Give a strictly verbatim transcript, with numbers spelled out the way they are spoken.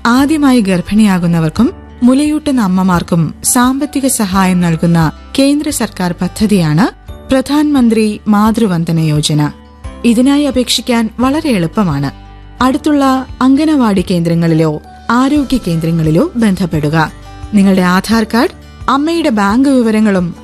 ആദ്യമായി ഗർഭിണിയാകുന്നവർക്കും മുലയൂട്ടുന്ന അമ്മമാർക്കും സാമ്പത്തിക സഹായം നൽകുന്ന കേന്ദ്ര സർക്കാർ പദ്ധതിയാണ് പ്രധാൻമന്ത്രി മാതൃവന്ദന യോജന. ഇതിനായി അപേക്ഷിക്കാൻ വളരെ എളുപ്പമാണ്. അടുത്തുള്ള അംഗനവാടി കേന്ദ്രങ്ങളിലോ ആരോഗ്യ കേന്ദ്രങ്ങളിലോ ബന്ധപ്പെടുക. നിങ്ങളുടെ ആധാർ കാർഡ്, അമ്മയുടെ ബാങ്ക് വിവരങ്ങളും